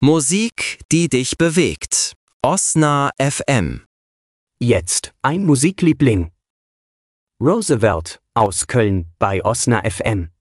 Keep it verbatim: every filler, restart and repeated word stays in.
Musik, die dich bewegt. Osna F M. Jetzt ein Musikliebling. Roosevelt aus Köln bei Osna F M.